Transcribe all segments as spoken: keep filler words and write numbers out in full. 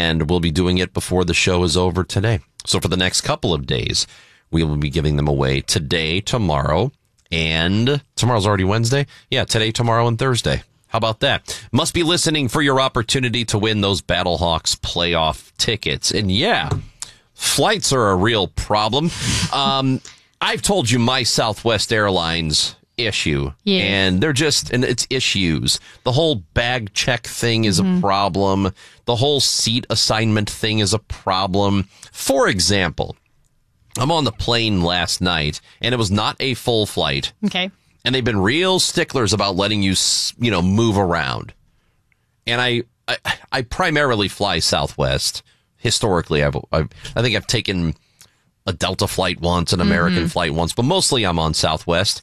and we'll be doing it before the show is over today. So for the next couple of days, we will be giving them away today, tomorrow, and tomorrow's already Wednesday. Yeah, today, tomorrow, and Thursday. How about that? Must be listening for your opportunity to win those Battlehawks playoff tickets. And yeah, flights are a real problem. Um, I've told you my Southwest Airlines issue, yeah. and they're just, and it's issues. The whole bag check thing is mm-hmm. a problem. The whole seat assignment thing is a problem. For example, I'm on the plane last night, and it was not a full flight. Okay. And they've been real sticklers about letting you, you know, move around. And I, I, I primarily fly Southwest. Historically, I've, I've, I think I've taken a Delta flight once, an American mm-hmm. flight once, but mostly I'm on Southwest.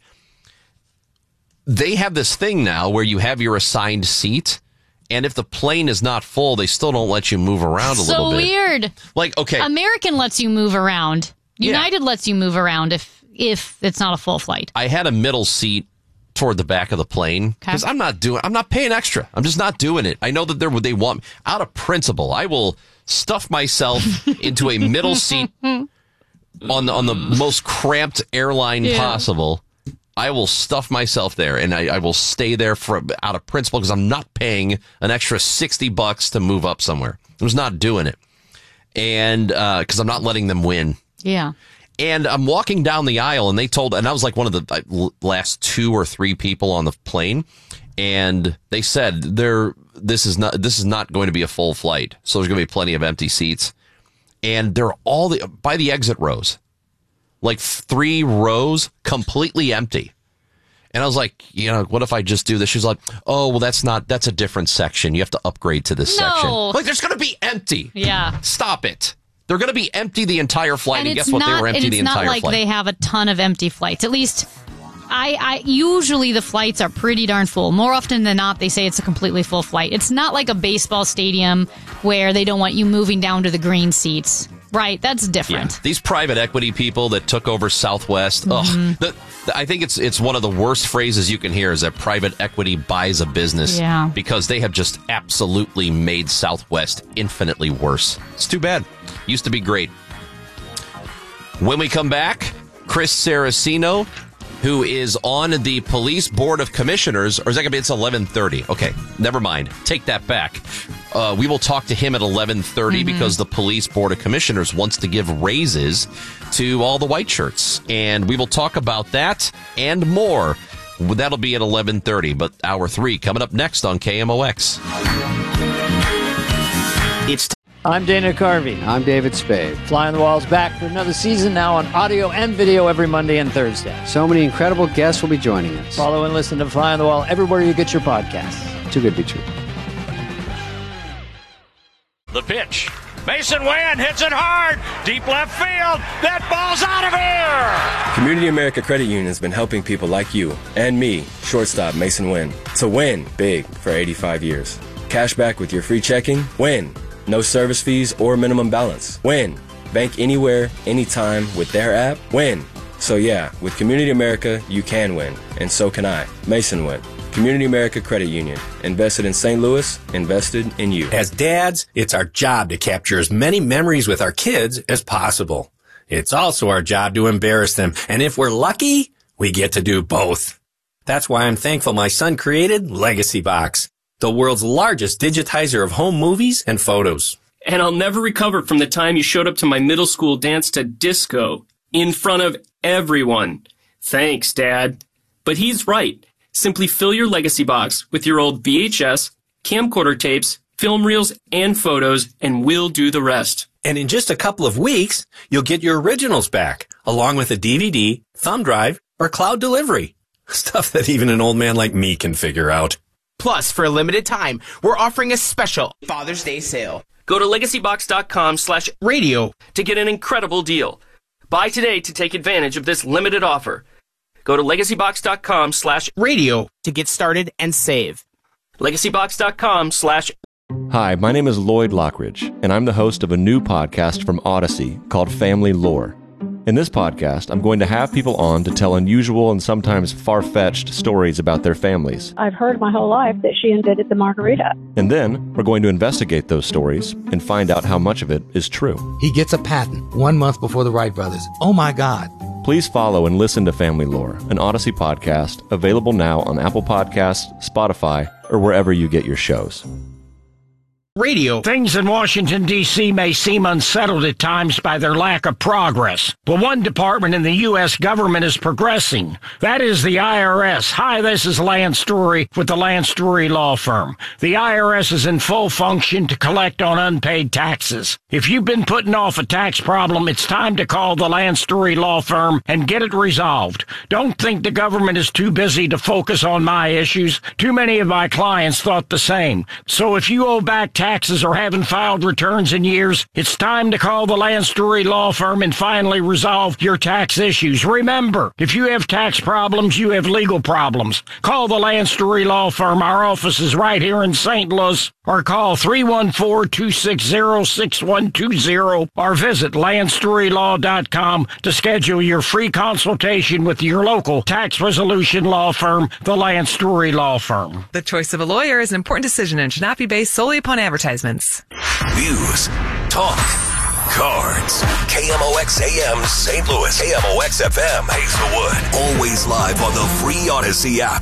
They have this thing now where you have your assigned seat, and if the plane is not full, they still don't let you move around a so little bit. So weird. Like, okay. American lets you move around. United yeah. lets you move around if if it's not a full flight. I had a middle seat toward the back of the plane because okay. I'm not doing, I'm not paying extra. I'm just not doing it. I know that they're, they want, out of principle, I will stuff myself into a middle seat on the, on the most cramped airline yeah. possible. I will stuff myself there, and I, I will stay there for out of principle because I'm not paying an extra sixty bucks to move up somewhere. I was not doing it, and because uh, I'm not letting them win. Yeah. And I'm walking down the aisle, and they told, and I was like one of the last two or three people on the plane, and they said, "There, this is not, this is not going to be a full flight, so there's going to be plenty of empty seats." And they're all the, by the exit rows, like three rows completely empty. And I was like, you know, what if I just do this? She's like, oh, well, that's not, that's a different section. You have to upgrade to this no. section. Like, there's going to be empty. Yeah. Stop it. They're going to be empty the entire flight, and, and guess what? Not, they were empty the entire flight. It's not like they have a ton of empty flights. At least, I, I usually the flights are pretty darn full. More often than not, they say it's a completely full flight. It's not like a baseball stadium where they don't want you moving down to the green seats. Right, that's different. Yeah. These private equity people that took over Southwest, mm-hmm. ugh, the, the, I think it's it's one of the worst phrases you can hear is that private equity buys a business yeah. because they have just absolutely made Southwest infinitely worse. It's too bad. Used to be great. When we come back, Chris Saraceno, who is on the Police Board of Commissioners, or is that going to be, it's eleven thirty. Okay, never mind. Take that back. Uh, we will talk to him at eleven thirty mm-hmm. because the Police Board of Commissioners wants to give raises to all the white shirts. And we will talk about that and more. That'll be at eleven thirty, but hour three coming up next on K M O X. It's I'm Dana Carvey. I'm David Spade. Fly on the Wall's back for another season now on audio and video every Monday and Thursday. So many incredible guests will be joining us. Follow and listen to Fly on the Wall everywhere you get your podcasts. Too good to be true. The pitch. Mason Wynn hits it hard. Deep left field. That ball's out of here. Community America Credit Union has been helping people like you and me, shortstop Mason Wynn, to win big for eighty-five years. Cash back with your free checking. Win. No service fees or minimum balance. Win. Bank anywhere, anytime with their app. Win. So yeah, with Community America, you can win. And so can I. Mason Wynn. Community America Credit Union. Invested in Saint Louis. Invested in you. As dads, it's our job to capture as many memories with our kids as possible. It's also our job to embarrass them. And if we're lucky, we get to do both. That's why I'm thankful my son created Legacy Box, the world's largest digitizer of home movies and photos. And I'll never recover from the time you showed up to my middle school dance to disco in front of everyone. Thanks, Dad. But he's right. Simply fill your Legacy Box with your old V H S, camcorder tapes, film reels, and photos, and we'll do the rest. And in just a couple of weeks, you'll get your originals back, along with a D V D, thumb drive, or cloud delivery. Stuff that even an old man like me can figure out. Plus, for a limited time, we're offering a special Father's Day sale. Go to legacybox.com slash radio to get an incredible deal. Buy today to take advantage of this limited offer. Go to legacybox.com slash radio to get started and save. legacybox.com slash Hi, my name is Lloyd Lockridge, and I'm the host of a new podcast from Odyssey called Family Lore. In this podcast, I'm going to have people on to tell unusual and sometimes far-fetched stories about their families. I've heard my whole life that she invented the margarita. And then we're going to investigate those stories and find out how much of it is true. He gets a patent one month before the Wright brothers. Oh my God. Please follow and listen to Family Lore, an Odyssey podcast, available now on Apple Podcasts, Spotify, or wherever you get your shows. Radio. Things in Washington, D C may seem unsettled at times by their lack of progress. But one department in the U S government is progressing. That is the I R S. Hi, this is Lance Story with the Lance Story Law Firm. The I R S is in full function to collect on unpaid taxes. If you've been putting off a tax problem, it's time to call the Lance Story Law Firm and get it resolved. Don't think the government is too busy to focus on my issues. Too many of my clients thought the same. So if you owe back taxes, taxes or haven't filed returns in years, it's time to call the Lance Story Law Firm and finally resolve your tax issues. Remember, if you have tax problems, you have legal problems. Call the Lance Story Law Firm. Our office is right here in Saint Louis. Or call three one four, two six zero, six one two zero or visit lance story law dot com to schedule your free consultation with your local tax resolution law firm, the Lance Story Law Firm. The choice of a lawyer is an important decision and should not be based solely upon advertisements. News, talk, cards. K M O X A M Saint Louis. K M O X F M Hazelwood. Always live on the free Odyssey app.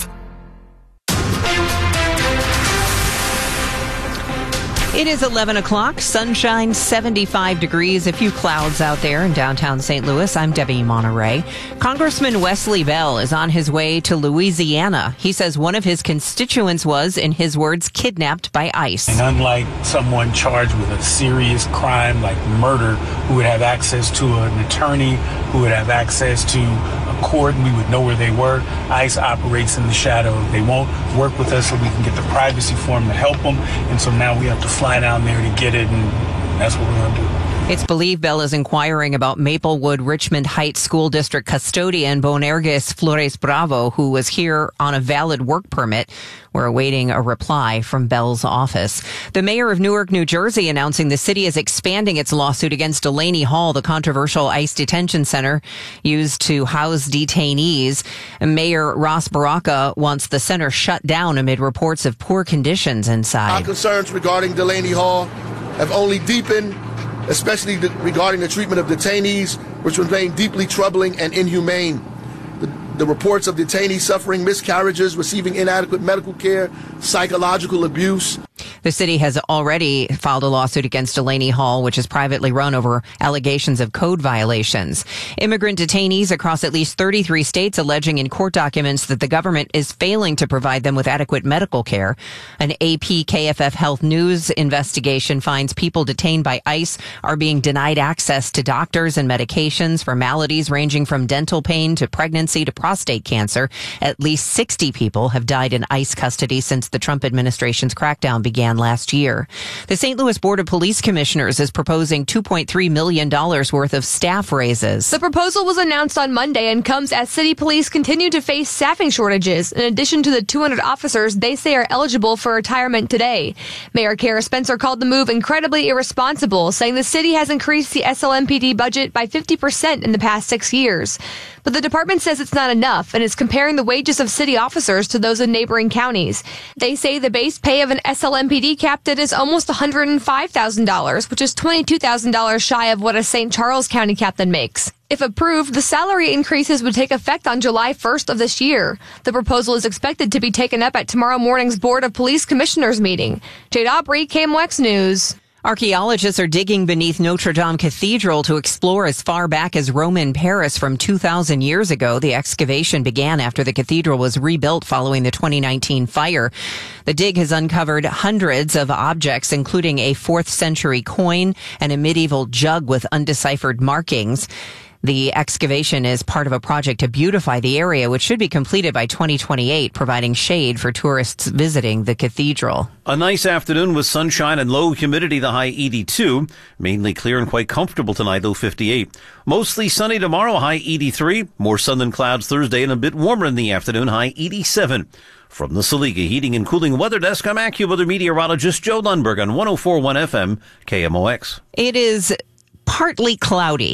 It is eleven o'clock, sunshine, seventy-five degrees, a few clouds out there in downtown Saint Louis. I'm Debbie Monterey. Congressman Wesley Bell is on his way to Louisiana. He says one of his constituents was, in his words, kidnapped by ICE. And unlike someone charged with a serious crime like murder, who would have access to an attorney, who would have access to a court, and we would know where they were, ICE operates in the shadow. They won't work with us so we can get the privacy for them to help them. And so now we have to fly down there to get it, and that's what we're going to do. It's believed Bell is inquiring about Maplewood Richmond Heights School District custodian Bonerges Flores Bravo, who was here on a valid work permit. We're awaiting a reply from Bell's office. The mayor of Newark, New Jersey, announcing the city is expanding its lawsuit against Delaney Hall, the controversial ICE detention center used to house detainees. Mayor Ross Baraka wants the center shut down amid reports of poor conditions inside. Our concerns regarding Delaney Hall have only deepened, especially regarding the treatment of detainees, which remain deeply troubling and inhumane. The, the reports of detainees suffering miscarriages, receiving inadequate medical care, psychological abuse. The city has already filed a lawsuit against Delaney Hall, which is privately run, over allegations of code violations. Immigrant detainees across at least thirty-three states alleging in court documents that the government is failing to provide them with adequate medical care. An A P K F F Health News investigation finds people detained by ICE are being denied access to doctors and medications for maladies ranging from dental pain to pregnancy to prostate cancer. At least sixty people have died in ICE custody since the Trump administration's crackdown began last year. The Saint Louis Board of Police Commissioners is proposing two point three million dollars worth of staff raises. The proposal was announced on Monday and comes as city police continue to face staffing shortages, in addition to the two hundred officers they say are eligible for retirement today. Mayor Kara Spencer called the move incredibly irresponsible, saying the city has increased the S L M P D budget by fifty percent in the past six years. But the department says it's not enough and is comparing the wages of city officers to those in neighboring counties. They say the base pay of an S L M P D captain is almost one hundred five thousand dollars, which is twenty-two thousand dollars shy of what a Saint Charles County captain makes. If approved, the salary increases would take effect on July first of this year. The proposal is expected to be taken up at tomorrow morning's Board of Police Commissioners meeting. Jade Aubrey, K M O X News. Archaeologists are digging beneath Notre Dame Cathedral to explore as far back as Roman Paris from two thousand years ago. The excavation began after the cathedral was rebuilt following the twenty nineteen fire. The dig has uncovered hundreds of objects, including a fourth century coin and a medieval jug with undeciphered markings. The excavation is part of a project to beautify the area, which should be completed by twenty twenty-eight, providing shade for tourists visiting the cathedral. A nice afternoon with sunshine and low humidity, the high eighty-two. Mainly clear and quite comfortable tonight, low fifty-eight. Mostly sunny tomorrow, high eighty-three. More sun than clouds Thursday and a bit warmer in the afternoon, high eighty-seven. From the Saliga Heating and Cooling Weather Desk, I'm AccuWeather meteorologist Joe Lundberg on one oh four point one F M, K M O X. It is partly cloudy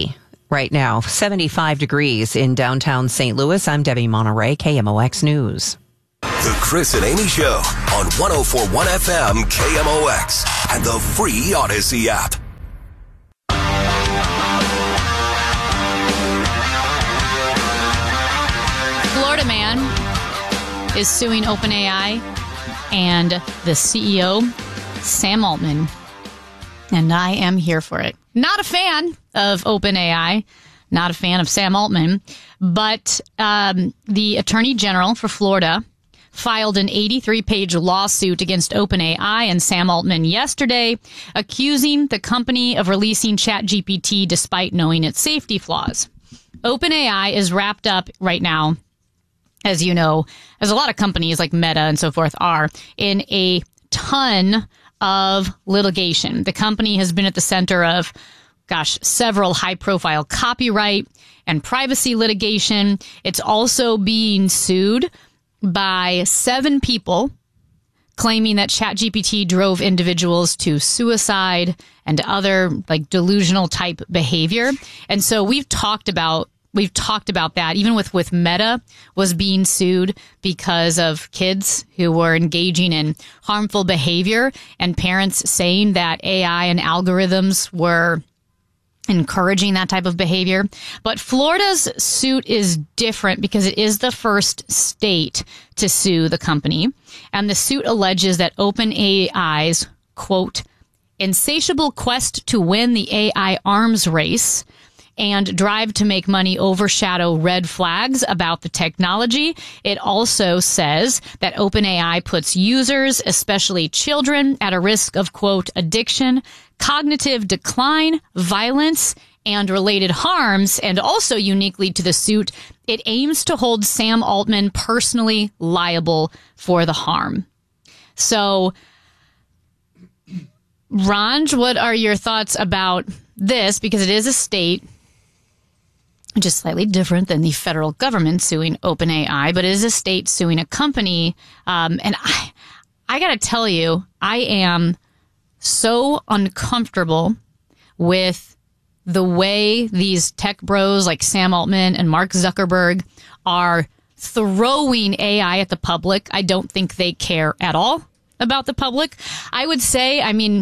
right now. seventy-five degrees in downtown Saint Louis. I'm Debbie Monterey, K M O X News. The Chris and Amy Show on one oh four point one F M K M O X and the free Odyssey app. Florida man is suing OpenAI and the C E O, Sam Altman. And I am here for it. Not a fan of OpenAI, not a fan of Sam Altman, but um, the Attorney General for Florida filed an eighty-three page lawsuit against OpenAI and Sam Altman yesterday, accusing the company of releasing ChatGPT despite knowing its safety flaws. OpenAI is wrapped up right now, as you know, as a lot of companies like Meta and so forth are, in a ton of litigation. The company has been at the center of, gosh, several high-profile copyright and privacy litigation. It's also being sued by seven people claiming that ChatGPT drove individuals to suicide and other like delusional type behavior. And so we've talked about We've talked about that, even with, with Meta was being sued because of kids who were engaging in harmful behavior and parents saying that A I and algorithms were encouraging that type of behavior. But Florida's suit is different because it is the first state to sue the company. And the suit alleges that OpenAI's, quote, insatiable quest to win the A I arms race and drive to make money overshadow red flags about the technology. It also says that OpenAI puts users, especially children, at a risk of, quote, addiction, cognitive decline, violence, and related harms. And also uniquely to the suit, it aims to hold Sam Altman personally liable for the harm. So, Ranj, what are your thoughts about this? Because it is a state, just slightly different than the federal government suing OpenAI, but it is a state suing a company. Um, and I, I got to tell you, I am so uncomfortable with the way these tech bros like Sam Altman and Mark Zuckerberg are throwing A I at the public. I don't think they care at all about the public. I would say, I mean,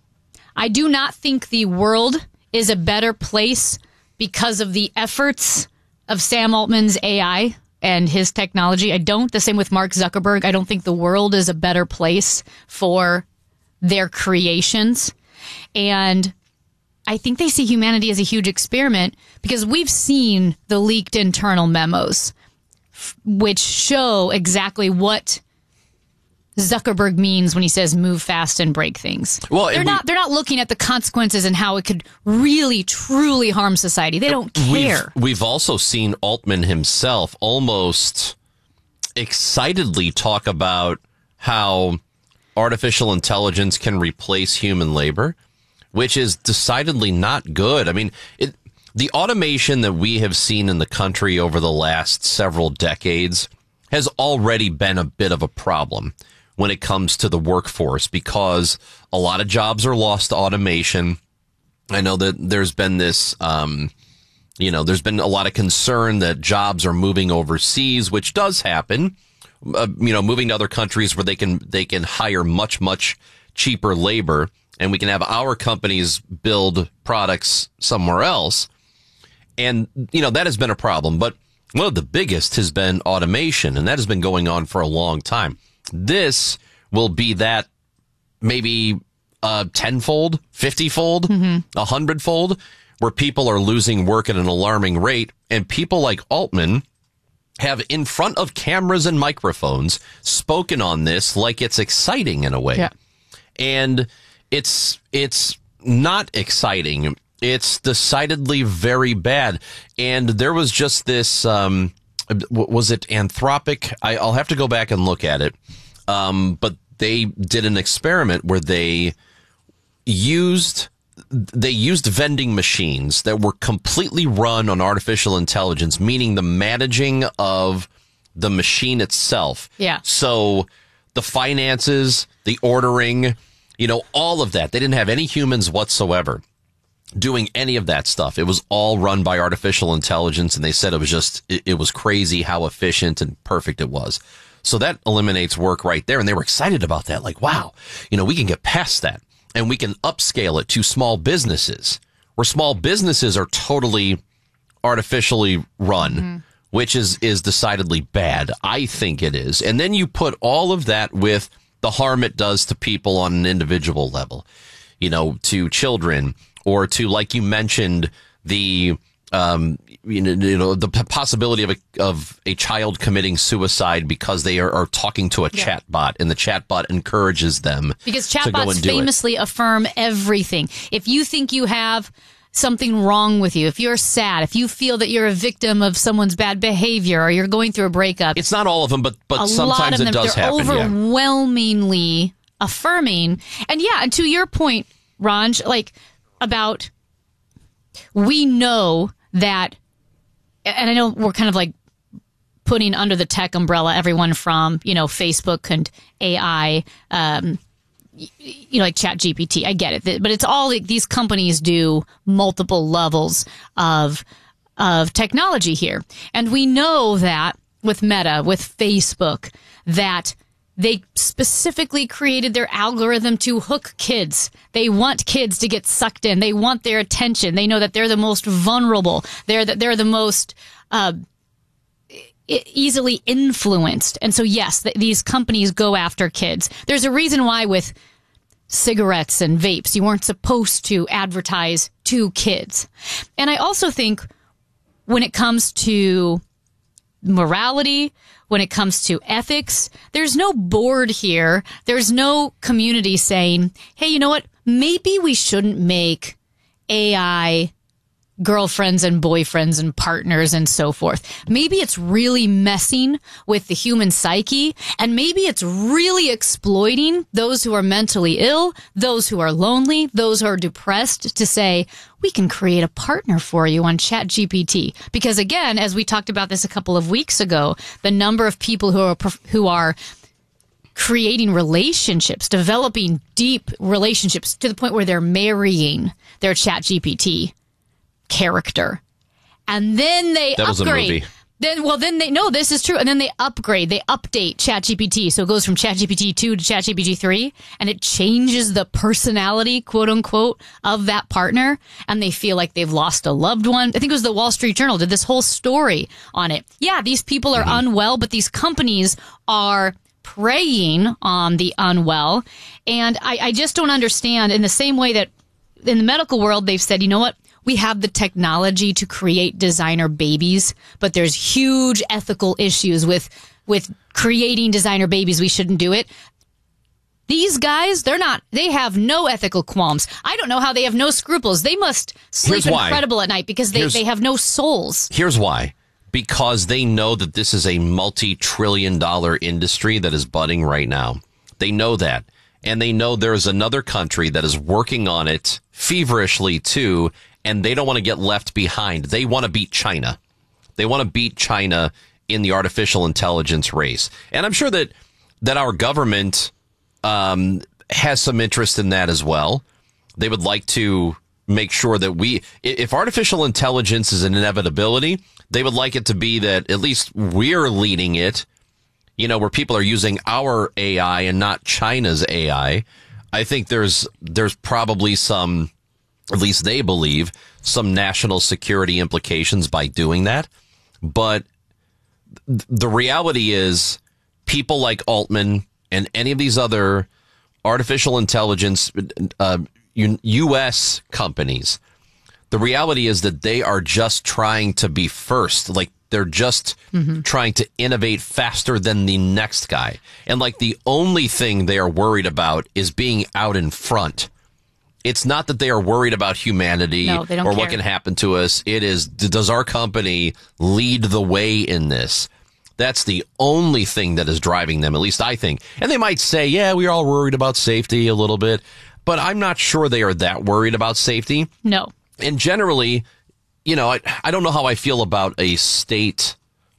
I do not think the world is a better place because of the efforts of Sam Altman's A I and his technology. I don't. The same with Mark Zuckerberg. I don't think the world is a better place for their creations. And I think they see humanity as a huge experiment because we've seen the leaked internal memos, which show exactly what Zuckerberg means when he says move fast and break things. Well, they're we, not they're not looking at the consequences and how it could really truly harm society. They don't care. We've, we've also seen Altman himself almost excitedly talk about how artificial intelligence can replace human labor, which is decidedly not good. I mean, it, the automation that we have seen in the country over the last several decades has already been a bit of a problem when it comes to the workforce, because a lot of jobs are lost to automation. I know that there's been this, um, you know, there's been a lot of concern that jobs are moving overseas, which does happen, uh, you know, moving to other countries where they can, they can hire much, much cheaper labor, and we can have our companies build products somewhere else. And, you know, that has been a problem. But one of the biggest has been automation, and that has been going on for a long time. This will be that maybe uh, tenfold, fifty-fold, mm-hmm. a hundredfold, where people are losing work at an alarming rate. And people like Altman have, in front of cameras and microphones, spoken on this like it's exciting in a way. Yeah. And it's it's not exciting. It's decidedly very bad. And there was just this, um, was it Anthropic? I, I'll have to go back and look at it. Um, but they did an experiment where they used, they used vending machines that were completely run on artificial intelligence, meaning the managing of the machine itself. Yeah. So the finances, the ordering, you know, all of that. They didn't have any humans whatsoever. doing any of that stuff. It was all run by artificial intelligence, and they said it was just, it, it was crazy how efficient and perfect it was. So that eliminates work right there. And they were excited about that. Like, wow, you know, we can get past that and we can upscale it to small businesses, where small businesses are totally artificially run, mm-hmm. which is, is decidedly bad. I think it is. And then you put all of that with the harm it does to people on an individual level, you know, to children, or to, like you mentioned, the, um, you know, you know, the possibility of a, of a child committing suicide because they are, are talking to a yeah. chat bot, and the chat bot encourages them because to go chatbots and do famously it. affirm everything. If you think you have something wrong with you, if you're sad, if you feel that you're a victim of someone's bad behavior, or you're going through a breakup, it's not all of them, but but a sometimes lot of it them, does they're happen. Overwhelmingly yeah. affirming, and yeah, and to your point, Ranj, like about we know that, and I know we're kind of like putting under the tech umbrella everyone from, you know, Facebook and A I, um, you know, like Chat G P T. I get it, but it's all like these companies do multiple levels of of technology here, and we know that with Meta, with Facebook, that they specifically created their algorithm to hook kids. They want kids to get sucked in. They want their attention. They know that they're the most vulnerable. They're that they're the most uh, easily influenced. And so, yes, th- these companies go after kids. There's a reason why with cigarettes and vapes, you weren't supposed to advertise to kids. And I also think when it comes to morality, when it comes to ethics, there's no board here. There's no community saying, hey, you know what? Maybe we shouldn't make A I girlfriends and boyfriends and partners and so forth. Maybe it's really messing with the human psyche, and maybe it's really exploiting those who are mentally ill, those who are lonely, those who are depressed, to say, we can create a partner for you on Chat G P T. Because again, as we talked about this a couple of weeks ago, the number of people who are who are creating relationships, developing deep relationships to the point where they're marrying their Chat G P T character, and then they that was upgrade. A movie. Then, well, then they no, this is true, and then they upgrade, they update Chat G P T, so it goes from Chat G P T two to Chat G P T three, and it changes the personality, quote unquote, of that partner, and they feel like they've lost a loved one. I think it was the Wall Street Journal did this whole story on it. Yeah, these people are mm-hmm. unwell, but these companies are preying on the unwell, and I, I just don't understand. In the same way that in the medical world, they've said, you know what? We have the technology to create designer babies, but there's huge ethical issues with with creating designer babies. We shouldn't do it. These guys, they're not, they have no ethical qualms. I don't know how they have no scruples. They must sleep incredible at night because they, they have no souls. Here's why. Because they know that this is a multi-trillion dollar industry that is budding right now. They know that. And they know there's another country that is working on it feverishly too, and they don't want to get left behind. They want to beat China. They want to beat China in the artificial intelligence race. And I'm sure that that our government um, has some interest in that as well. They would like to make sure that we, if artificial intelligence is an inevitability, they would like it to be that at least we're leading it, you know, where people are using our A I and not China's A I. I think there's there's probably some, at least they believe, some national security implications by doing that. But th- the reality is people like Altman and any of these other artificial intelligence uh, U S companies, the reality is that they are just trying to be first. Like, they're just mm-hmm. trying to innovate faster than the next guy. And like the only thing they are worried about is being out in front. It's not that they are worried about humanity no, they don't or care. what can happen to us. It is, does our company lead the way in this? That's the only thing that is driving them, at least I think. And they might say, yeah, we're all worried about safety a little bit, but I'm not sure they are that worried about safety. No. And generally, you know, I, I don't know how I feel about a state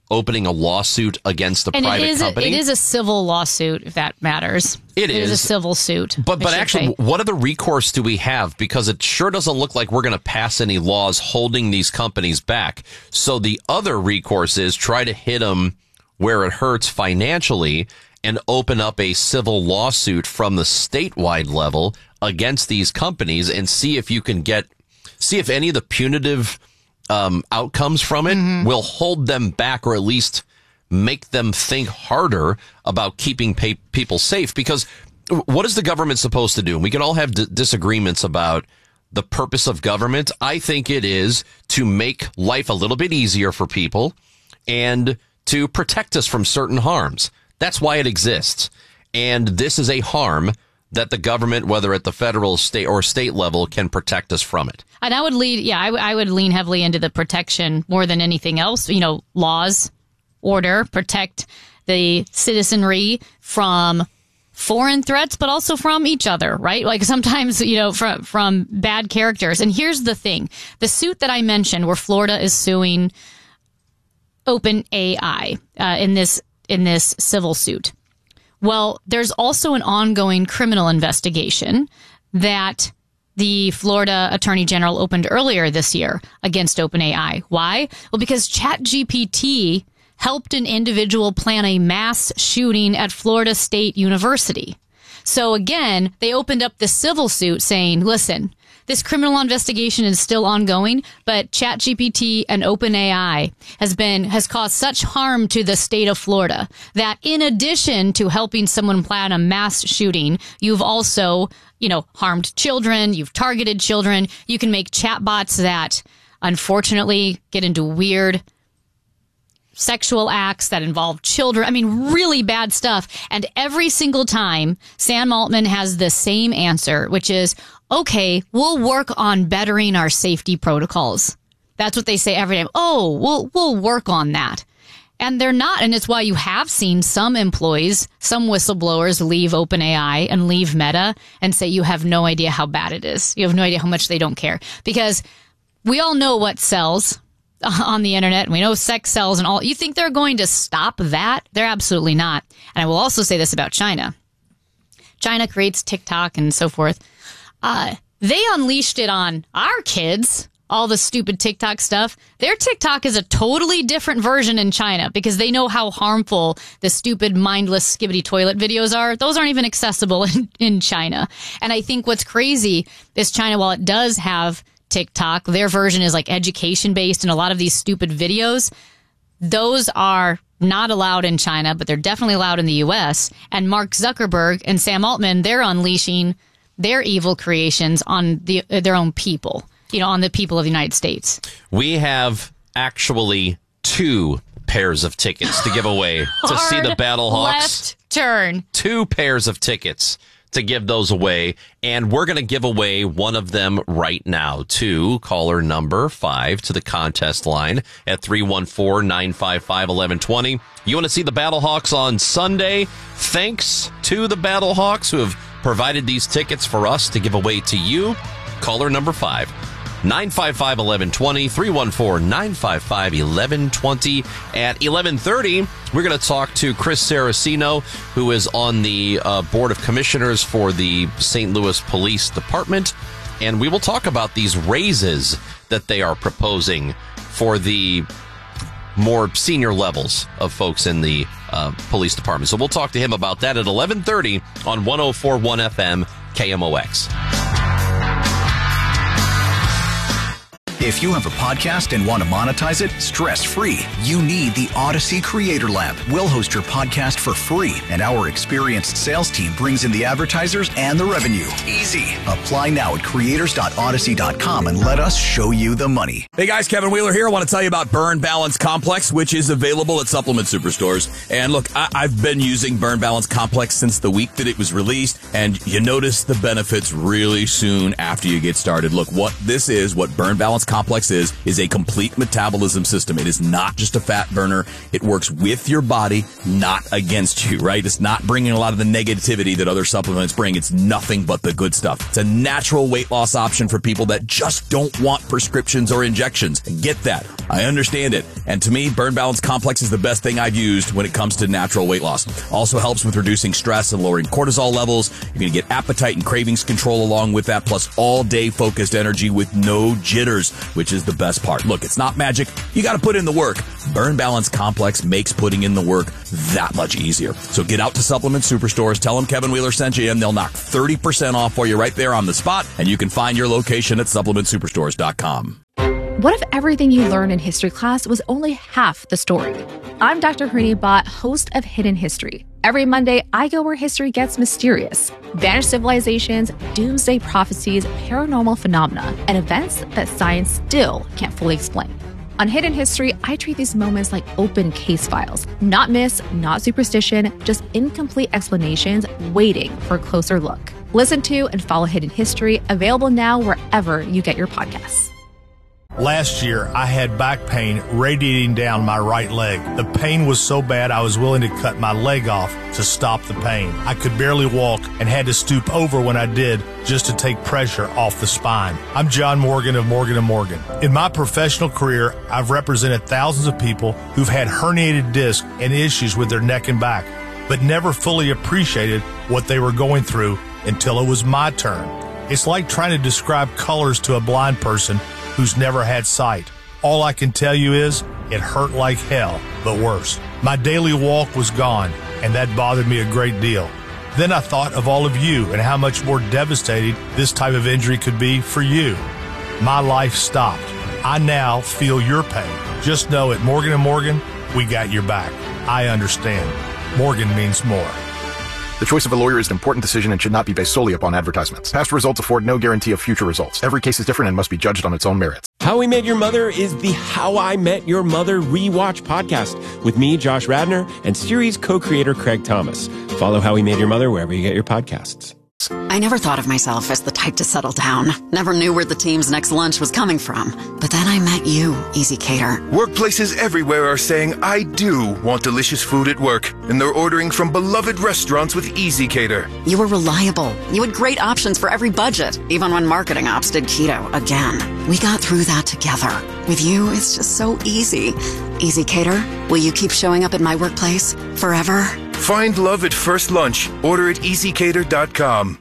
opening a lawsuit against a and private it is company. A, it is a civil lawsuit, if that matters. It, it is. is a civil suit. But but actually, say. what other recourse do we have? Because it sure doesn't look like we're going to pass any laws holding these companies back. So the other recourse is try to hit them where it hurts financially and open up a civil lawsuit from the statewide level against these companies and see if you can get, see if any of the punitive um, outcomes from it mm-hmm. will hold them back or at least make them think harder about keeping pay- people safe. Because what is the government supposed to do? We can all have d- disagreements about the purpose of government. I think it is to make life a little bit easier for people and to protect us from certain harms. That's why it exists. And this is a harm that the government, whether at the federal, state, or state level, can protect us from it. And I would lead, yeah, I, w- I would lean heavily into the protection more than anything else. You know, laws, order, protect the citizenry from foreign threats, but also from each other, right? Like sometimes, you know, from, from bad characters. And here's the thing. The suit that I mentioned where Florida is suing OpenAI uh, in this in this civil suit. Well, there's also an ongoing criminal investigation that the Florida Attorney General opened earlier this year against OpenAI. Why? Well, because ChatGPT helped an individual plan a mass shooting at Florida State University. So again, they opened up the civil suit saying, listen, this criminal investigation is still ongoing, but ChatGPT and OpenAI has been has caused such harm to the state of Florida that in addition to helping someone plan a mass shooting, you've also, you know, harmed children, you've targeted children. You can make chatbots that unfortunately get into weird sexual acts that involve children. I mean, really bad stuff. And every single time, Sam Altman has the same answer, which is, okay, we'll work on bettering our safety protocols. That's what they say every day. Oh, we'll we'll work on that. And they're not. And it's why you have seen some employees, some whistleblowers leave OpenAI and leave Meta and say you have no idea how bad it is. You have no idea how much they don't care. Because we all know what sells on the internet, and we know sex sells and all. You think they're going to stop that? They're absolutely not. And I will also say this about China. China creates TikTok and so forth. Uh, they unleashed it on our kids, all the stupid TikTok stuff. Their TikTok is a totally different version in China because they know how harmful the stupid, mindless, skibbity toilet videos are. Those aren't even accessible in, in China. And I think what's crazy is China, while it does have TikTok, their version is like education based, and a lot of these stupid videos, those are not allowed in China, but they're definitely allowed in the U S. And Mark Zuckerberg and Sam Altman, they're unleashing their evil creations on the, their own people, you know, on the people of the United States. We have actually two pairs of tickets to give away to see the Battlehawks. Left turn. Two pairs of tickets to give those away, and we're going to give away one of them right now to caller number five to the contest line at three one four, nine five five, one one two zero. You want to see the Battlehawks on Sunday? Thanks to the Battlehawks who have provided these tickets for us to give away to you. Caller number five, nine five five, one one two zero, three one four, nine five five, one one two zero. At eleven thirty, we're going to talk to Chris Saraceno, who is on the uh, Board of Commissioners for the Saint Louis Police Department. And we will talk about these raises that they are proposing for the more senior levels of folks in the uh, police department. So we'll talk to him about that at eleven thirty on one oh four point one F M K M O X. If you have a podcast and want to monetize it stress-free, you need the Odyssey Creator Lab. We'll host your podcast for free, and our experienced sales team brings in the advertisers and the revenue. Easy. Apply now at creators dot odyssey dot com and let us show you the money. Hey guys, Kevin Wheeler here. I want to tell you about Burn Balance Complex, which is available at supplement superstores. And look, I- I've been using Burn Balance Complex since the week that it was released, and you notice the benefits really soon after you get started. Look, what this is, what Burn Balance Complex is, is a complete metabolism system. It is not just a fat burner. It works with your body, not against you, right? It's not bringing a lot of the negativity that other supplements bring. It's nothing but the good stuff. It's a natural weight loss option for people that just don't want prescriptions or injections. I get that. I understand it. And to me, Burn Balance Complex is the best thing I've used when it comes to natural weight loss. Also helps with reducing stress and lowering cortisol levels. You're going to get appetite and cravings control along with that, plus all-day focused energy with no jitters, which is the best part. Look, it's not magic. You got to put in the work. Burn Balance Complex makes putting in the work that much easier. So get out to Supplement Superstores, tell them Kevin Wheeler sent you, and they'll knock thirty percent off for you right there on the spot, and you can find your location at supplement superstores dot com. What if everything you learned in history class was only half the story? I'm Doctor Hrini Bhatt, host of Hidden History. Every Monday, I go where history gets mysterious. Vanished civilizations, doomsday prophecies, paranormal phenomena, and events that science still can't fully explain. On Hidden History, I treat these moments like open case files. Not myths, not superstition, just incomplete explanations waiting for a closer look. Listen to and follow Hidden History, available now wherever you get your podcasts. Last year, I had back pain radiating down my right leg. The pain was so bad I was willing to cut my leg off to stop the pain. I could barely walk and had to stoop over when I did just to take pressure off the spine. I'm John Morgan of Morgan and Morgan. In my professional career, I've represented thousands of people who've had herniated discs and issues with their neck and back, but never fully appreciated what they were going through until it was my turn. It's like trying to describe colors to a blind person who's never had sight. All I can tell you is it hurt like hell, but worse. My daily walk was gone, and that bothered me a great deal. Then I thought of all of you and how much more devastating this type of injury could be for you. My life stopped. I now feel your pain. Just know at Morgan and Morgan, we got your back. I understand. Morgan means more. The choice of a lawyer is an important decision and should not be based solely upon advertisements. Past results afford no guarantee of future results. Every case is different and must be judged on its own merits. How I Met Your Mother is the How I Met Your Mother rewatch podcast with me, Josh Radnor, and series co-creator Craig Thomas. Follow How I Met Your Mother wherever you get your podcasts. I never thought of myself as the type to settle down. Never knew where the team's next lunch was coming from. But then I met you, Easy Cater. Workplaces everywhere are saying, I do want delicious food at work. And they're ordering from beloved restaurants with Easy Cater. You were reliable. You had great options for every budget, even when marketing ops did keto again. We got through that together. With you, it's just so easy. Easy Cater, will you keep showing up at my workplace forever? Find love at first lunch. Order at easy cater dot com.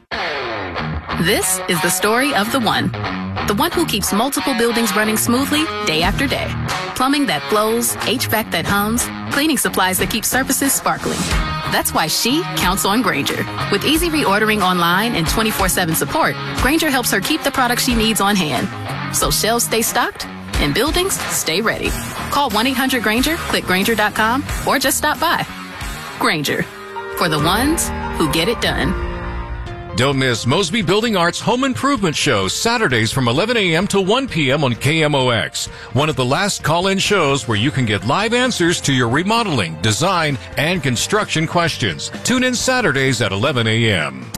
This is the story of the one. The one who keeps multiple buildings running smoothly day after day. Plumbing that flows, H V A C that hums, cleaning supplies that keep surfaces sparkling. That's why she counts on Grainger. With easy reordering online and twenty-four seven support, Grainger helps her keep the products she needs on hand. So shelves stay stocked and buildings stay ready. Call one eight hundred Grainger, click Grainger dot com, or just stop by. Grainger, for the ones who get it done. Don't miss Mosby Building Arts Home Improvement Show, Saturdays from eleven a.m. to one p.m. on K M O X. One of the last call-in shows where you can get live answers to your remodeling, design, and construction questions. Tune in Saturdays at eleven a.m.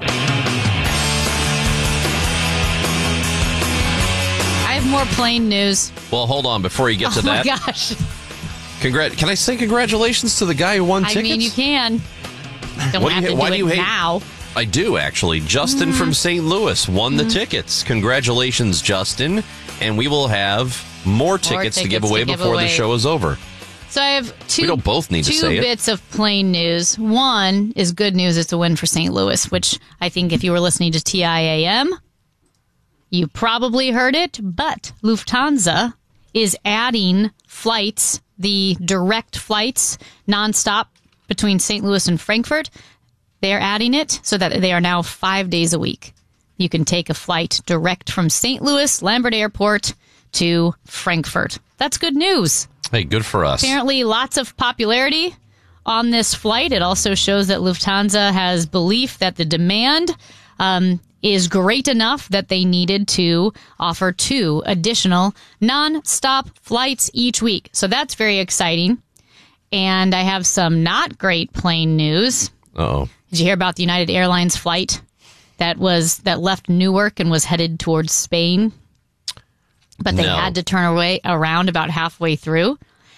I have more plain news. Well, hold on before you get to oh that. Oh, my gosh. Congrat- Can I say congratulations to the guy who won I tickets? mean, you can. Don't what have do you, to why do do you it hate? now. I do, actually. Justin mm. from Saint Louis won the mm. tickets. Congratulations, Justin. And we will have more tickets, more tickets to give away to give before away. the show is over. So I have two, we don't both need two to say bits it. of plain news. One is good news. It's a win for Saint Louis, which I think if you were listening to T I A M, you probably heard it. But Lufthansa is adding flights, the direct flights, nonstop between Saint Louis and Frankfurt. They're adding it so that they are now five days a week. You can take a flight direct from Saint Louis, Lambert Airport, to Frankfurt. That's good news. Hey, good for us. Apparently, lots of popularity on this flight. It also shows that Lufthansa has belief that the demand um, is great enough that they needed to offer two additional non-stop flights each week. So that's very exciting. And I have some not great plain news. Uh-oh. Did you hear about the United Airlines flight that was that left Newark and was headed towards Spain? but they No. had to turn away around about halfway through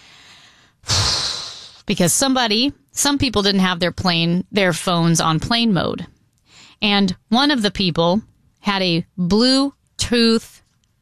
because somebody, some people didn't have their plane, their phones on plane mode. And one of the people had a Bluetooth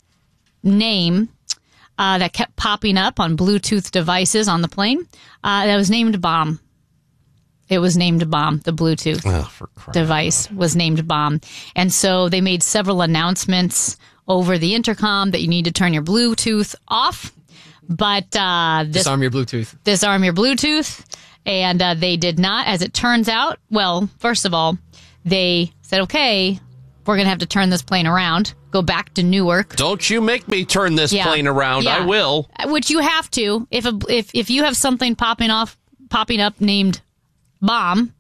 name uh, that kept popping up on Bluetooth devices on the plane uh, that was named Bomb. It was named Bomb. The Bluetooth Oh, for crying device was named Bomb. And so they made several announcements over the intercom that you need to turn your Bluetooth off. But uh, this, Disarm your Bluetooth. disarm your Bluetooth. And uh, they did not, as it turns out. Well, first of all, they said, okay, we're going to have to turn this plane around, go back to Newark. Don't you make me turn this Yeah. plane around. Yeah. I will. Which you have to. If a, if if you have something popping off, popping up named Bomb,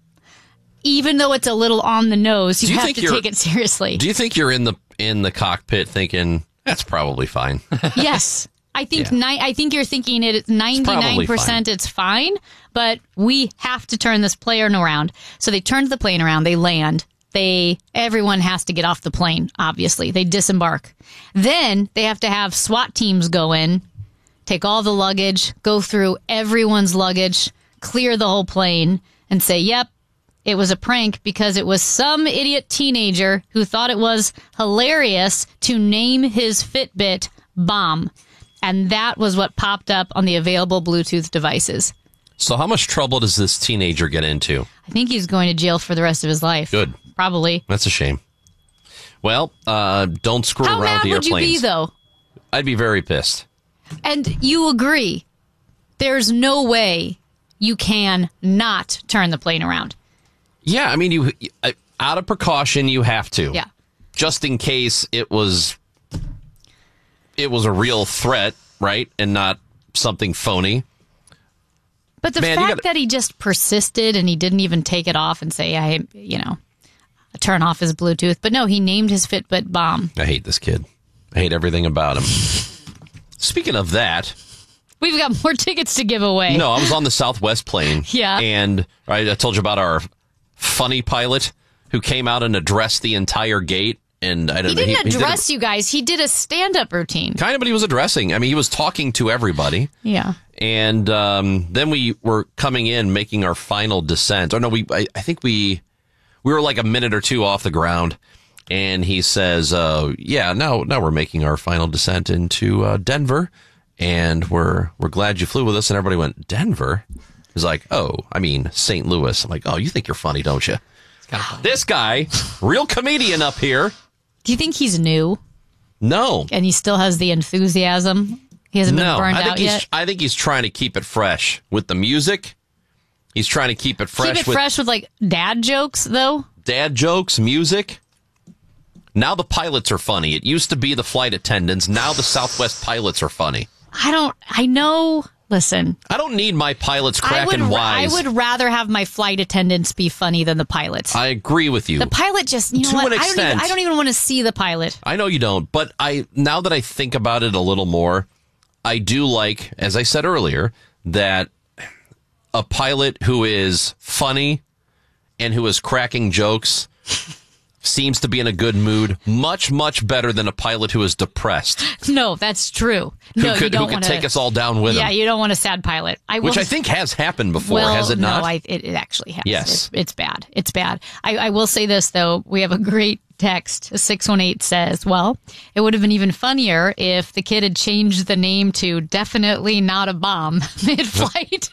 even though it's a little on the nose, you, Do you have think to you're- take it seriously. Do you think you're in the in the cockpit thinking that's probably fine? Yes. I think Yeah. ni- I think you're thinking it's ninety-nine percent it's fine, but we have to turn this plane around. So they turned the plane around, they land. They everyone has to get off the plane, obviously. They disembark. Then they have to have SWAT teams go in, take all the luggage, go through everyone's luggage, clear the whole plane and say, "Yep, it was a prank because it was some idiot teenager who thought it was hilarious to name his Fitbit Bomb." And that was what popped up on the available Bluetooth devices. So how much trouble does this teenager get into? I think he's going to jail for the rest of his life. Good. Probably. That's a shame. Well, uh, don't screw How around mad the would you airplanes. be, though? I'd be very pissed. And you agree, there's no way you can not turn the plane around. Yeah, I mean, you uh, out of precaution, you have to. Yeah. Just in case it was it was a real threat, right, and not something phony. But the Man, you fact gotta- that he just persisted and he didn't even take it off and say, I, you know, turn off his Bluetooth. But no, he named his Fitbit Bomb. I hate this kid. I hate everything about him. Speaking of that, We've got more tickets to give away. no, I was on the Southwest plane. Yeah. And right, I told you about our funny pilot who came out and addressed the entire gate. And I don't He know. didn't did a- address you guys. He did a stand-up routine. Kind of, but he was addressing. I mean, he was talking to everybody. Yeah. And um, then we were coming in, making our final descent. Or no, we I, I think we we were like a minute or two off the ground. And he says, uh, yeah, now now we're making our final descent into uh, Denver. And we're we're glad you flew with us. And everybody went, Denver? He's like, oh, I mean, Saint Louis. I'm like, oh, you think you're funny, don't you? It's kind of funny. This guy, real comedian up here. Do you think he's new No. and he still has the enthusiasm? He hasn't been No, burned I think out he's, yet? I think he's trying to keep it fresh with the music. He's trying to keep it fresh Keep it with fresh with, like, dad jokes, though? dad jokes, music. Now the pilots are funny. It used to be the flight attendants. Now the Southwest pilots are funny. I don't... I know... Listen. I don't need my pilots I would, cracking wise. I would rather have my flight attendants be funny than the pilots. I agree with you. The pilot just... You know To what? an I don't, even, extent. I don't even want to see the pilot. I know you don't, but I now that I think about it a little more, I do like, as I said earlier, that a pilot who is funny and who is cracking jokes seems to be in a good mood, much, much better than a pilot who is depressed, No, that's true. who No, you could, don't who could want take us all down with Yeah, him, you don't want a sad pilot. I which will I think has happened before, well, has it not? No, I, it, it actually has. Yes. It's, it's bad. It's bad. I, I will say this, though. We have a great text. six one eight says, well, it would have been even funnier if the kid had changed the name to Definitely Not a Bomb mid-flight.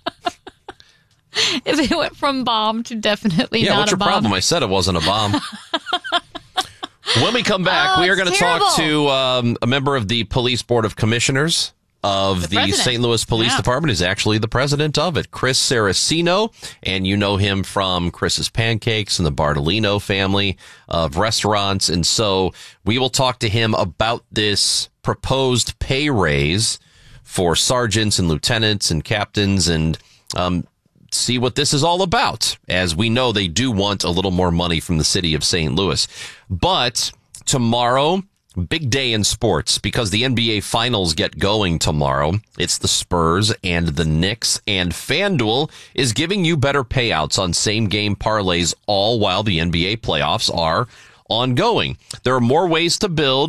If it went from bomb to definitely yeah, not what's a your bomb. problem? I said it wasn't a bomb. When we come back, Oh, we are it's going to talk terrible. to um, a member of the Police Board of Commissioners of the, president. Saint Louis Police Yeah. Department. Is actually the president of it, Chris Saraceno, and you know him from Chris's Pancakes and the Bartolino family of restaurants. And so we will talk to him about this proposed pay raise for sergeants and lieutenants and captains and um, see what this is all about. As we know, they do want a little more money from the city of Saint Louis. But tomorrow, big day in sports because the N B A Finals get going tomorrow. It's the Spurs and the Knicks, and FanDuel is giving you better payouts on same-game parlays all while the N B A playoffs are ongoing. There are more ways to build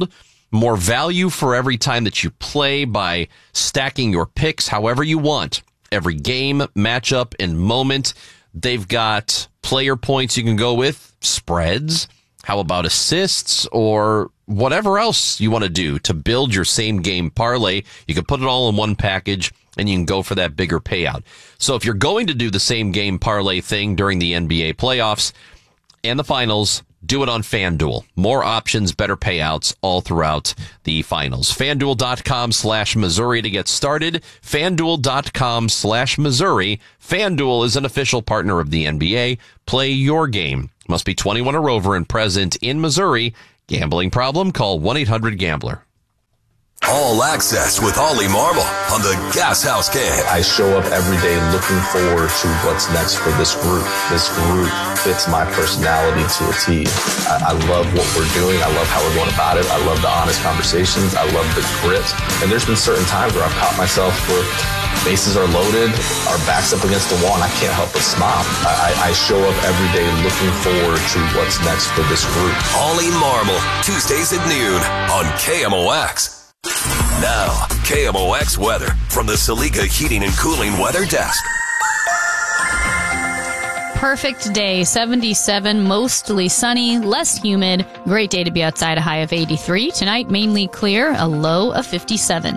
more value for every time that you play by stacking your picks however you want. Every game, matchup, and moment. They've got player points you can go with, spreads. How about assists or whatever else you want to do to build your same game parlay? You can put it all in one package and you can go for that bigger payout. So if you're going to do the same game parlay thing during the N B A playoffs and the finals, do it on FanDuel. More options, better payouts all throughout the finals. FanDuel.com slash Missouri to get started. FanDuel.com slash Missouri. FanDuel is an official partner of the N B A. Play your game. Must be twenty-one or over and present in Missouri. Gambling problem? Call one eight hundred gambler. All Access with Ollie Marmol on the Gas House Gang. I show up every day looking forward to what's next for this group. This group fits my personality to a T. I, I love what we're doing. I love how we're going about it. I love the honest conversations. I love the grit. And there's been certain times where I've caught myself where bases are loaded, our backs up against the wall, and I can't help but smile. I, I, I show up every day looking forward to what's next for this group. Ollie Marmol, Tuesdays at noon on K M O X. Now, K M O X weather from the Saliga Heating and Cooling Weather Desk. Perfect day, seventy-seven, mostly sunny, less humid. Great day to be outside, a high of eighty-three. Tonight, mainly clear, a low of fifty-seven.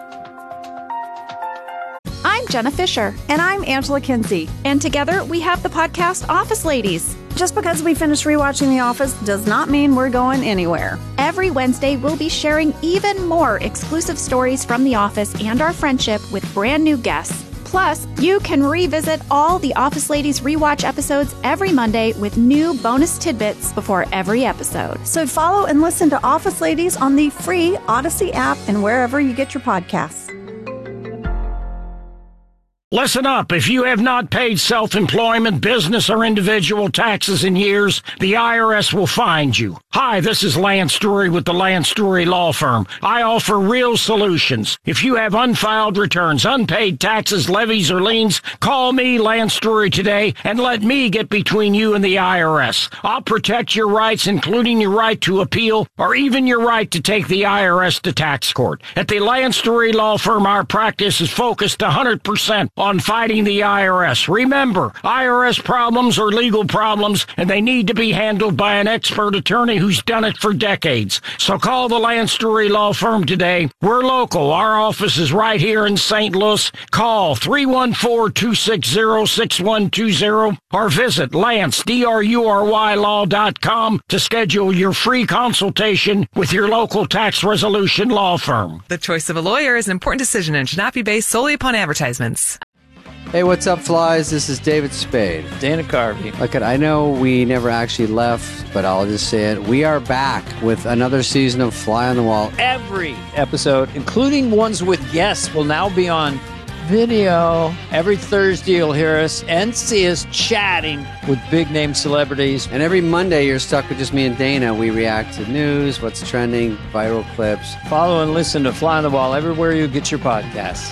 I'm Jenna Fisher. And I'm Angela Kinsey. And together, we have the podcast Office Ladies. Just because we finished rewatching The Office does not mean we're going anywhere. Every Wednesday, we'll be sharing even more exclusive stories from The Office and our friendship with brand new guests. Plus, you can revisit all the Office Ladies rewatch episodes every Monday with new bonus tidbits before every episode. So follow and listen to Office Ladies on the free Odyssey app and wherever you get your podcasts. Listen up. If you have not paid self-employment, business, or individual taxes in years, the I R S will find you. Hi, this is Lance Drury with the Lance Drury Law Firm. I offer real solutions. If you have unfiled returns, unpaid taxes, levies, or liens, call me, Lance Drury, today and let me get between you and the I R S. I'll protect your rights, including your right to appeal or even your right to take the I R S to tax court. At the Lance Drury Law Firm, our practice is focused one hundred percent on fighting the I R S. Remember, I R S problems are legal problems, and they need to be handled by an expert attorney who's done it for decades. So call the Lance Drury Law Firm today. We're local. Our office is right here in Saint Louis. Call three one four, two six zero, six one two zero or visit Lance, D R U R Y law dot com to schedule your free consultation with your local tax resolution law firm. The choice of a lawyer is an important decision and should not be based solely upon advertisements. Hey, what's up, flies? This is David Spade. Dana Carvey. Look, I know we never actually left, but I'll just say it. We are back with another season of Fly on the Wall. Every episode, including ones with guests, will now be on video. Every Thursday, you'll hear us and see us chatting with big-name celebrities. And every Monday, you're stuck with just me and Dana. We react to news, what's trending, viral clips. Follow and listen to Fly on the Wall everywhere you get your podcasts.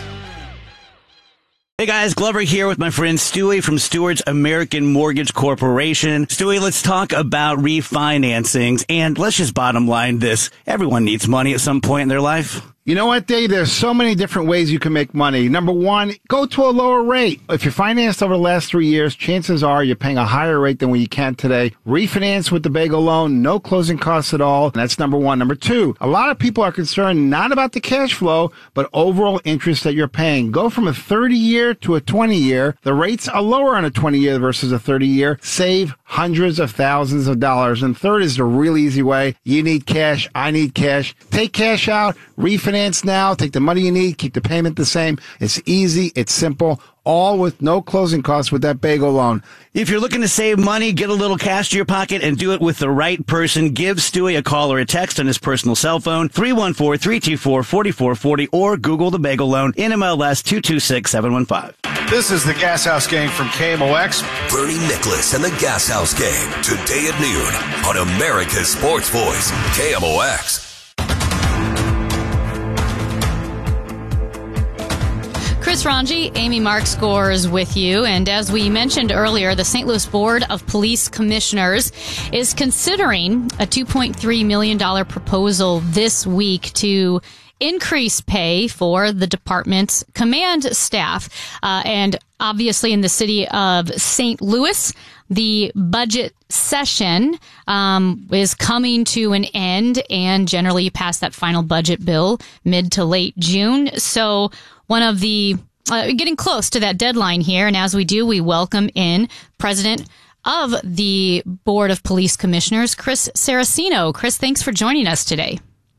Hey guys, Glover here with my friend Stewie from Stewart's American Mortgage Corporation. Stewie, let's talk about refinancings, and let's just bottom line this. Everyone needs money at some point in their life. You know what, Dave? There's so many different ways you can make money. Number one, go to a lower rate. If you're financed over the last three years, chances are you're paying a higher rate than what you can today. Refinance with the Bagel loan, no closing costs at all. And that's number one. Number two, a lot of people are concerned not about the cash flow, but overall interest that you're paying. Go from a thirty-year to a twenty-year. The rates are lower on a twenty-year versus a thirty-year. Save hundreds of thousands of dollars. And third is the really easy way. You need cash. I need cash. Take cash out. Refinance now. Take the money you need. Keep the payment the same. It's easy. It's simple. All with no closing costs with that Bagel loan. If you're looking to save money, get a little cash to your pocket, and do it with the right person, give Stewie a call or a text on his personal cell phone, three one four, three two four, four four four zero, or Google the Bagel Loan, N M L S two two six seven one five. This is the Gas House Gang from K M O X. Bernie Nicholas and the Gas House Gang, today at noon on America's Sports Voice, K M O X. Chris Chris Ranji, Amy Mark scores with you. And as we mentioned earlier, the Saint Louis Board of Police Commissioners is considering a two point three million dollars proposal this week to increase pay for the department's command staff. Uh, and obviously in the city of Saint Louis, the budget session um, is coming to an end, and generally you pass that final budget bill mid to late June. So one of the uh, getting close to that deadline here, and as we do, we welcome in President of the Board of Police Commissioners, Chris Saraceno. Chris, thanks for joining us today.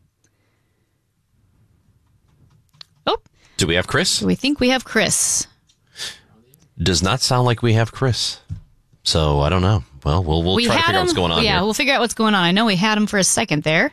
Oh, do we have Chris? We think we have Chris. Does not sound like we have Chris. So I don't know. Well, we'll we'll we try to figure him, out what's going on. Yeah, here. we'll figure out what's going on. I know we had him for a second there,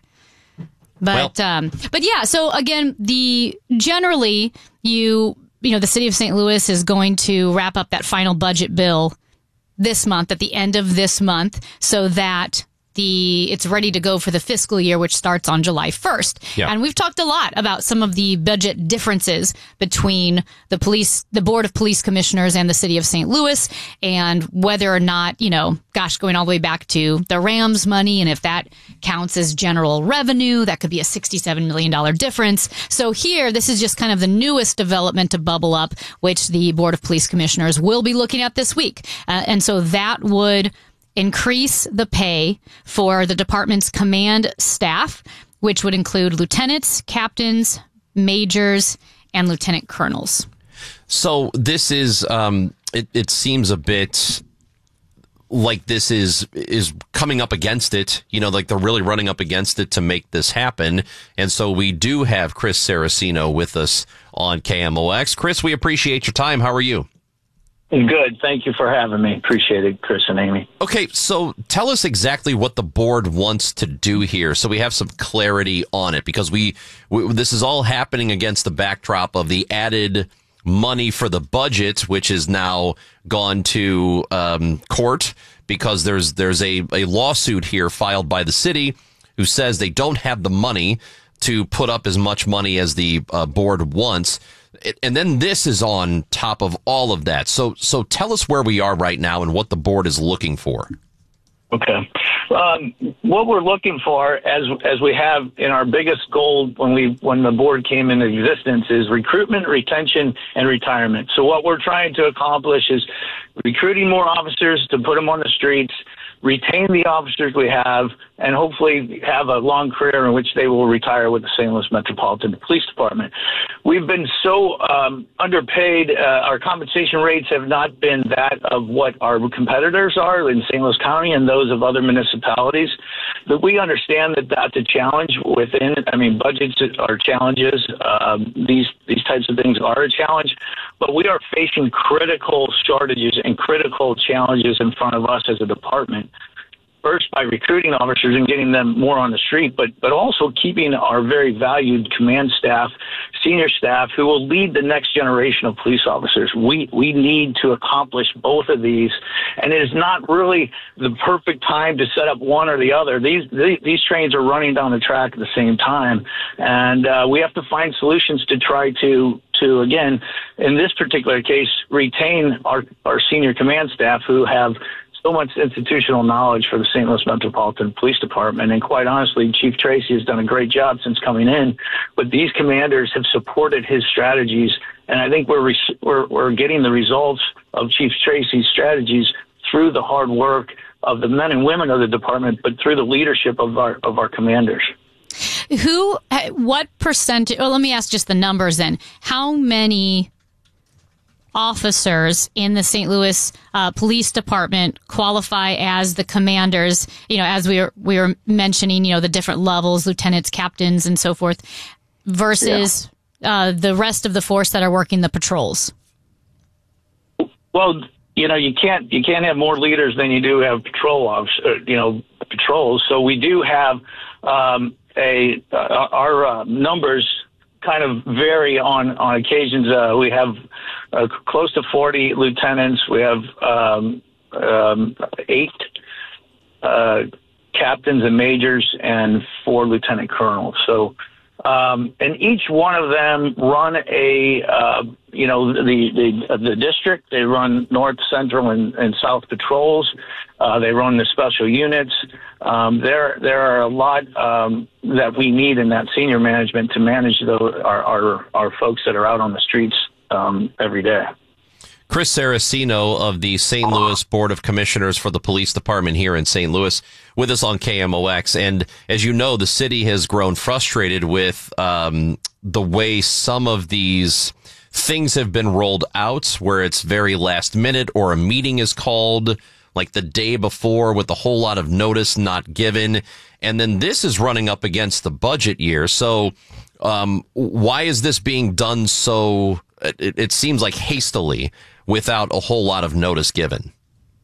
but well, um, but yeah. So again, the generally you you know the city of Saint Louis is going to wrap up that final budget bill this month at the end of this month, so that the it's ready to go for the fiscal year, which starts on July first. Yeah. And we've talked a lot about some of the budget differences between the police, the Board of Police Commissioners and the city of Saint Louis, and whether or not, you know, gosh, going all the way back to the Rams money, and if that counts as general revenue, that could be a sixty-seven million dollars difference. So here, this is just kind of the newest development to bubble up, which the Board of Police Commissioners will be looking at this week. Uh, and so that would increase the pay for the department's command staff, which would include lieutenants, captains, majors, and lieutenant colonels. So this is, um, it, it seems a bit like this is is coming up against it, you know, like they're really running up against it to make this happen. And so we do have Chris Saraceno with us on K M O X. Chris, we appreciate your time. How are you? Good. Thank you for having me. Appreciate it, Chris and Amy. Okay, so tell us exactly what the board wants to do here so we have some clarity on it, because we, we this is all happening against the backdrop of the added money for the budget, which is now gone to um, court because there's there's a, a lawsuit here filed by the city who says they don't have the money to put up as much money as the uh, board wants. And then this is on top of all of that. So so tell us where we are right now and what the board is looking for. Okay. Um, what we're looking for, as as we have in our biggest goal when we when the board came into existence, is recruitment, retention, and retirement. So what we're trying to accomplish is recruiting more officers to put them on the streets, retain the officers we have, and hopefully have a long career in which they will retire with the Saint Louis Metropolitan Police Department. We've been so um, underpaid. Uh, our compensation rates have not been that of what our competitors are in Saint Louis County and those of other municipalities. But we understand that that's a challenge within, I mean, budgets are challenges. Um, these, these types of things are a challenge, but we are facing critical shortages and critical challenges in front of us as a department. First, by recruiting officers and getting them more on the street, but but also keeping our very valued command staff, senior staff, who will lead the next generation of police officers. We we need to accomplish both of these, and it is not really the perfect time to set up one or the other. These these, these trains are running down the track at the same time, and uh, we have to find solutions to try to to again, in this particular case, retain our our senior command staff who have so much institutional knowledge for the Saint Louis Metropolitan Police Department. And quite honestly, Chief Tracy has done a great job since coming in, but these commanders have supported his strategies. And I think we're, we're, we're getting the results of Chief Tracy's strategies through the hard work of the men and women of the department, but through the leadership of our, of our commanders. Who, what percentage, well, let me ask just the numbers then. How many officers in the Saint Louis uh, Police Department qualify as the commanders, you know, as we were, we were mentioning, you know, the different levels, lieutenants, captains, and so forth, versus yeah. uh, the rest of the force that are working the patrols? Well, you know, you can't you can't have more leaders than you do have patrol officers, you know, patrols. So we do have um, a uh, our uh, numbers kind of vary on on occasions. Uh, we have uh, close to forty lieutenants. We have um, um, eight uh, captains and majors and four lieutenant colonels. So, um, and each one of them run a uh, you know, the the, uh, the district. They run North, Central, and, and South patrols. Uh, they run the special units. Um, there there are a lot um, that we need in that senior management to manage the, our, our our folks that are out on the streets um, every day. Chris Saraceno of the Saint Louis Board of Commissioners for the Police Department here in Saint Louis with us on K M O X. And as you know, the city has grown frustrated with um, the way some of these things have been rolled out, where it's very last minute or a meeting is called like the day before with a whole lot of notice not given. And then this is running up against the budget year. So um, why is this being done so, it, it seems like hastily, without a whole lot of notice given?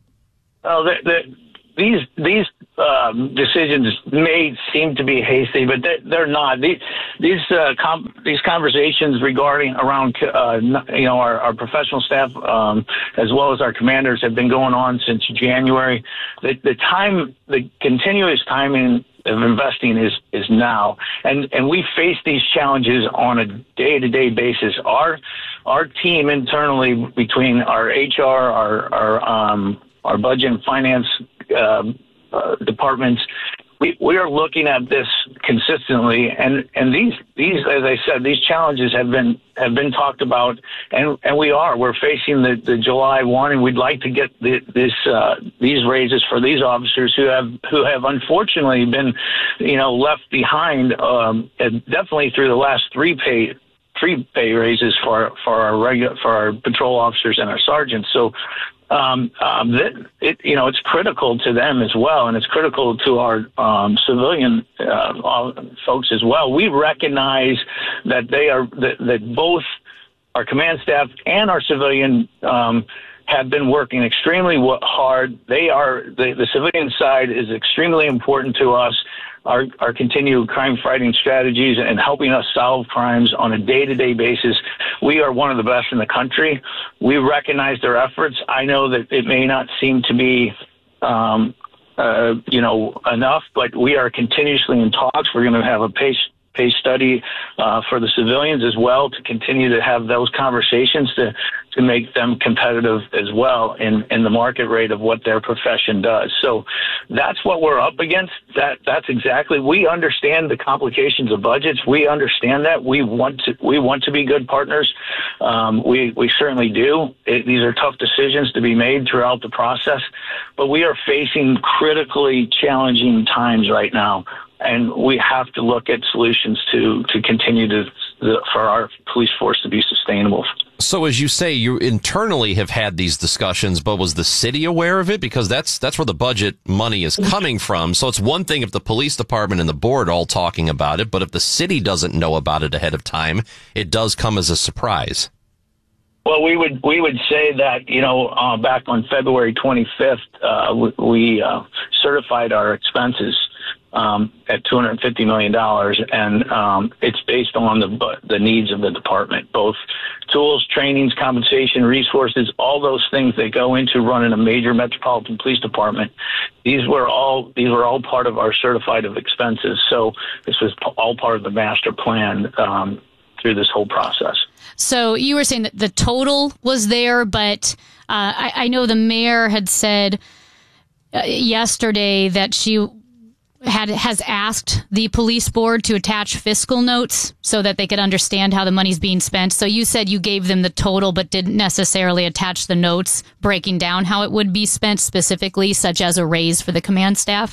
Oh, the, the, these these um, decisions may seem to be hasty, but they're, they're not. These these uh, com- these conversations regarding around uh, you know our, our professional staff um, as well as our commanders have been going on since January. The, the time, the continuous timing of investing is is now, and and we face these challenges on a day to day basis. Our our team internally, between our H R, our our um, our budget and finance uh, uh, departments, we we are looking at this consistently, and and these these as I said, these challenges have been have been talked about, and and we are we're facing the, the July one, and we'd like to get the, this uh, these raises for these officers who have who have unfortunately been, you know, left behind, um, and definitely through the last three pay three pay raises for for our regular for our patrol officers and our sergeants. So. Um, um, that it, you know, it's critical to them as well, and it's critical to our um, civilian uh, folks as well. We recognize that they are that, that both our command staff and our civilian um, have been working extremely hard. They are the, the civilian side is extremely important to us. Our, our continued crime fighting strategies and helping us solve crimes on a day-to-day basis. We are one of the best in the country. We recognize their efforts. I know that it may not seem to be, um, uh, you know, enough, but we are continuously in talks. We're going to have a pay, pay study uh, for the civilians as well to continue to have those conversations to to make them competitive as well in, in the market rate of what their profession does. So that's what we're up against. That that's exactly. We understand the complications of budgets. We understand that. We want to we want to be good partners. Um, we we certainly do. It, these are tough decisions to be made throughout the process, but we are facing critically challenging times right now, and we have to look at solutions to to continue to the, for our police force to be sustainable. So as you say, you internally have had these discussions, but was the city aware of it? Because that's that's where the budget money is coming from. So it's one thing if the police department and the board are all talking about it, but if the city doesn't know about it ahead of time, it does come as a surprise. Well, we would we would say that, you know, uh, back on February twenty-fifth, uh, we, we uh, certified our expenses um, at two hundred fifty million dollars, and um, it's based on the the needs of the department, both tools, trainings, compensation, resources, all those things that go into running a major metropolitan police department. These were all these were all part of our certified of expenses. So this was all part of the master plan um, through this whole process. So you were saying that the total was there, but uh, I, I know the mayor had said uh, yesterday that she had has asked the police board to attach fiscal notes so that they could understand how the money's being spent. So you said you gave them the total, but didn't necessarily attach the notes breaking down how it would be spent specifically, such as a raise for the command staff?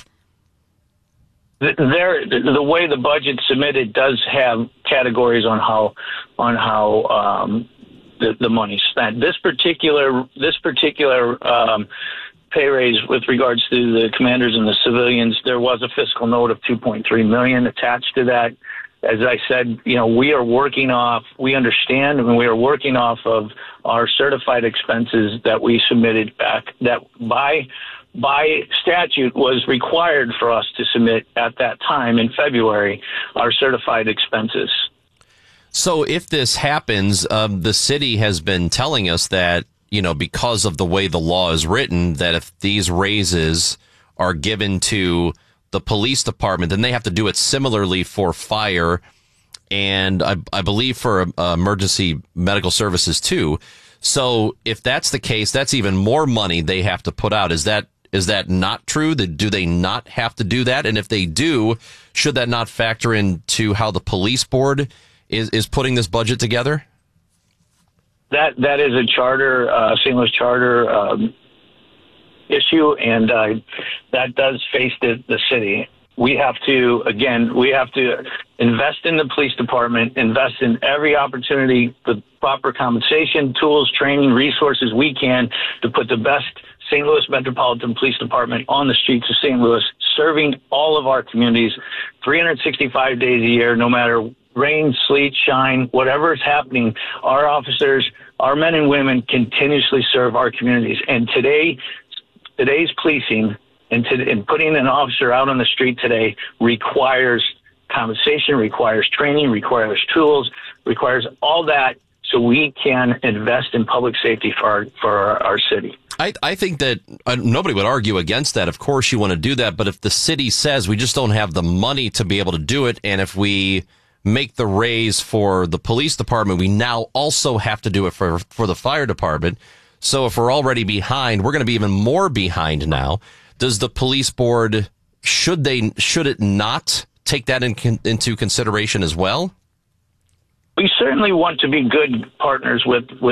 There, the way the budget submitted does have categories on how on how um, the, the money's spent. This particular this particular um, pay raise with regards to the commanders and the civilians, there was a fiscal note of two point three million dollars attached to that. As I said, you know, we are working off, we understand, and we are working off of our certified expenses that we submitted back, that by by statute was required for us to submit at that time in February, our certified expenses. So if this happens, um, the city has been telling us that, you know, because of the way the law is written, that if these raises are given to the police department, then they have to do it similarly for fire and I, I believe for uh, emergency medical services too. So if that's the case, that's even more money they have to put out. Is that is that not true? That do they not have to do that? And if they do, should that not factor into how the police board is, is putting this budget together? That that is a charter, uh, Saint Louis charter um, issue, and uh, that does face the, the city. We have to, again, we have to invest in the police department, invest in every opportunity, the proper compensation, tools, training, resources we can to put the best Saint Louis Metropolitan Police Department on the streets of Saint Louis, serving all of our communities three hundred sixty-five days a year, no matter rain, sleet, shine, whatever is happening. Our officers, our men and women continuously serve our communities. And today, today's policing and, to, and putting an officer out on the street today requires compensation, requires training, requires tools, requires all that so we can invest in public safety for our, for our, our city. I, I think that uh, nobody would argue against that. Of course you want to do that, but if the city says we just don't have the money to be able to do it, and if we make the raise for the police department, we now also have to do it for for the fire department. So if we're already behind, we're going to be even more behind now. Does the police board, should they, should it not take that in, into consideration as well? We certainly want to be good partners with, with